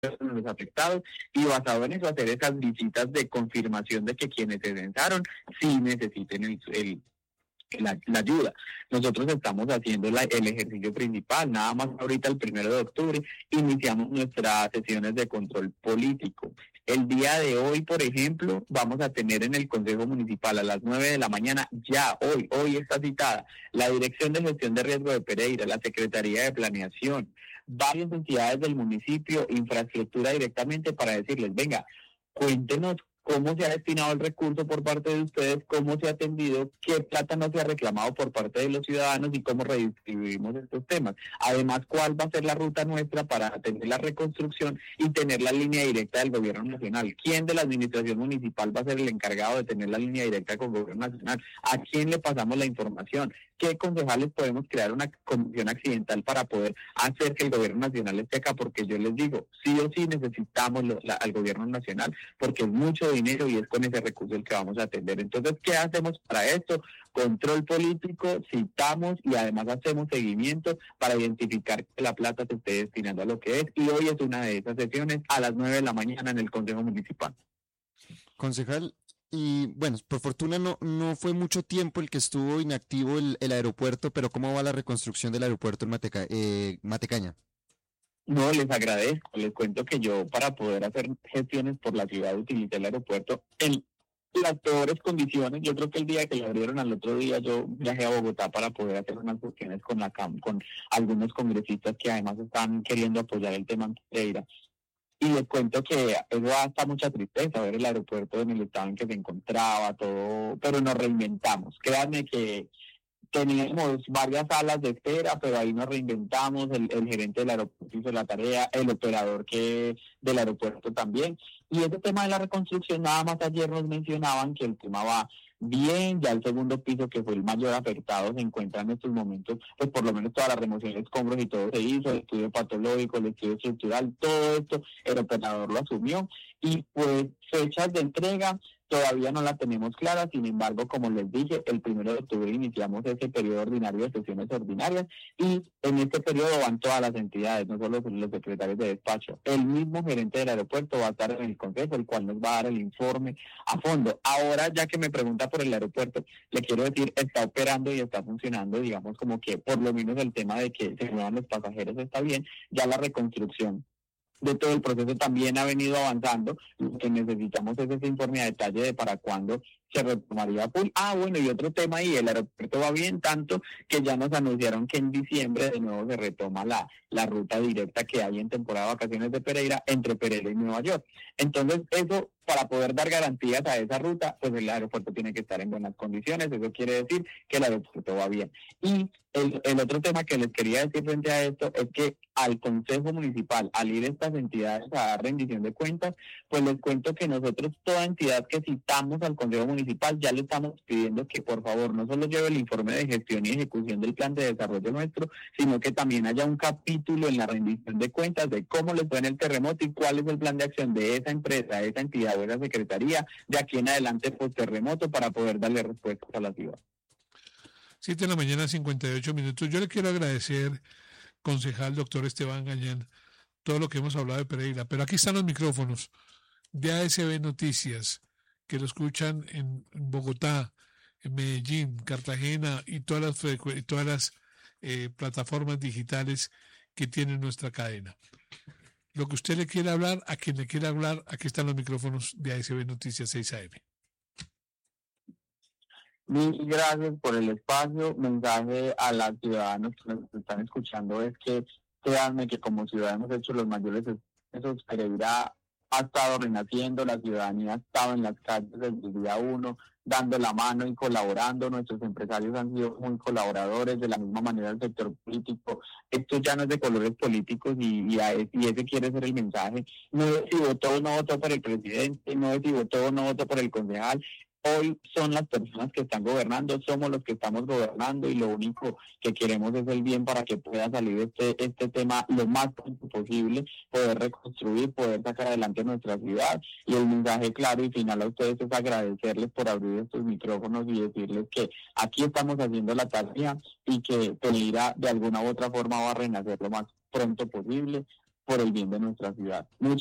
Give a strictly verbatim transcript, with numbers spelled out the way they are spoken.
los afectados y basado en eso hacer esas visitas de confirmación de que quienes se censaron sí necesiten el, el La, la ayuda. Nosotros estamos haciendo la, el ejercicio principal, nada más ahorita el primero de octubre iniciamos nuestras sesiones de control político. El día de hoy, por ejemplo, vamos a tener en el Consejo Municipal a las nueve de la mañana, ya hoy, hoy está citada, la Dirección de Gestión de Riesgo de Pereira, la Secretaría de Planeación, varias entidades del municipio, infraestructura directamente para decirles, venga, cuéntenos cómo se ha destinado el recurso por parte de ustedes, cómo se ha atendido, qué plata no se ha reclamado por parte de los ciudadanos y cómo redistribuimos estos temas. Además, cuál va a ser la ruta nuestra para atender la reconstrucción y tener la línea directa del gobierno nacional. ¿Quién de la administración municipal va a ser el encargado de tener la línea directa con el gobierno nacional? ¿A quién le pasamos la información? ¿Qué concejales podemos crear una comisión accidental para poder hacer que el gobierno nacional esté acá? Porque yo les digo, sí o sí necesitamos lo, la, al gobierno nacional, porque es mucho dinero y es con ese recurso el que vamos a atender. Entonces, ¿qué hacemos para esto? Control político, citamos y además hacemos seguimiento para identificar que la plata se esté destinando a lo que es. Y hoy es una de esas sesiones a las nueve de la mañana en el Consejo Municipal. Concejal, y bueno, por fortuna no, no fue mucho tiempo el que estuvo inactivo el, el aeropuerto, pero ¿cómo va la reconstrucción del aeropuerto en Mateca, eh, Matecaña? No, les agradezco, les cuento que yo para poder hacer gestiones por la ciudad utilicé el aeropuerto en las peores condiciones. Yo creo que el día que lo abrieron al otro día yo viajé a Bogotá para poder hacer unas gestiones con la C A M, con algunos congresistas que además están queriendo apoyar el tema en Pereira. Y les cuento que eso da hasta mucha tristeza ver el aeropuerto en el estado en que se encontraba, todo, pero nos reinventamos. Créanme que teníamos varias salas de espera, pero ahí nos reinventamos, el, el gerente del aeropuerto hizo la tarea, el operador que del aeropuerto también. Y ese tema de la reconstrucción, nada más ayer nos mencionaban que el tema va bien, ya el segundo piso, que fue el mayor afectado, se encuentra en estos momentos, pues por lo menos toda la remoción de escombros y todo se hizo, el estudio patológico, el estudio estructural, todo esto, el operador lo asumió, y pues fechas de entrega todavía no la tenemos clara. Sin embargo, como les dije, el primero de octubre iniciamos ese periodo ordinario de sesiones ordinarias y en este periodo van todas las entidades, no solo los secretarios de despacho. El mismo gerente del aeropuerto va a estar en el consejo, el cual nos va a dar el informe a fondo. Ahora, ya que me pregunta por el aeropuerto, le quiero decir, está operando y está funcionando, digamos como que por lo menos el tema de que se muevan los pasajeros está bien, ya la reconstrucción de todo el proceso también ha venido avanzando. Lo que necesitamos es ese informe a detalle de para cuándo se retomaría full. Ah, bueno, y otro tema ahí, el aeropuerto va bien tanto que ya nos anunciaron que en diciembre de nuevo se retoma la, la ruta directa que hay en temporada de vacaciones de Pereira entre Pereira y Nueva York. Entonces, eso, para poder dar garantías a esa ruta, pues el aeropuerto tiene que estar en buenas condiciones. Eso quiere decir que el aeropuerto va bien. Y el, el otro tema que les quería decir frente a esto es que al Consejo Municipal, al ir estas entidades a dar rendición de cuentas, pues les cuento que nosotros, toda entidad que citamos al Consejo Municipal, ya le estamos pidiendo que por favor no solo lleve el informe de gestión y ejecución del plan de desarrollo nuestro, sino que también haya un capítulo en la rendición de cuentas de cómo les fue en el terremoto y cuál es el plan de acción de esa empresa, de esa entidad o esa secretaría de aquí en adelante post terremoto para poder darle respuestas a la ciudad. Siete de la mañana, cincuenta y ocho minutos. Yo le quiero agradecer, concejal doctor Esteban Gañán, todo lo que hemos hablado de Pereira, pero aquí están los micrófonos de A S B Noticias, que lo escuchan en Bogotá, en Medellín, Cartagena y todas las, frecu- todas las eh, plataformas digitales que tiene nuestra cadena. Lo que usted le quiera hablar, a quien le quiera hablar, aquí están los micrófonos de A S B Noticias seis A M. Mil gracias por el espacio. Mensaje a los ciudadanos que nos están escuchando es que créanme que como ciudad hemos hecho los mayores esfuerzos. Pereira ha estado renaciendo, la ciudadanía ha estado en las calles desde el día uno, dando la mano y colaborando. Nuestros empresarios han sido muy colaboradores, de la misma manera el sector político. Esto ya no es de colores políticos y, y, a, y ese quiere ser el mensaje. No es si votó o no votó por el presidente, no es si votó o no votó por el concejal. Hoy son las personas que están gobernando, somos los que estamos gobernando y lo único que queremos es el bien para que pueda salir este este tema lo más pronto posible, poder reconstruir, poder sacar adelante nuestra ciudad. Y el mensaje claro y final a ustedes es agradecerles por abrir estos micrófonos y decirles que aquí estamos haciendo la tarea y que Pereira de alguna u otra forma va a renacer lo más pronto posible, por el bien de nuestra ciudad. Muchas